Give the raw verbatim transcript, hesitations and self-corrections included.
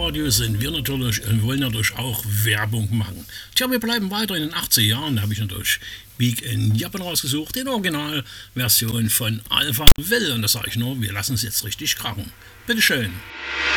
Radio sind wir natürlich und wollen natürlich auch Werbung machen. Tja, wir bleiben weiter in den achtziger Jahren. Da habe ich natürlich Big in Japan rausgesucht, die Originalversion von Alpha Will. Und da sage ich nur, wir lassen es jetzt richtig krachen. Bitteschön.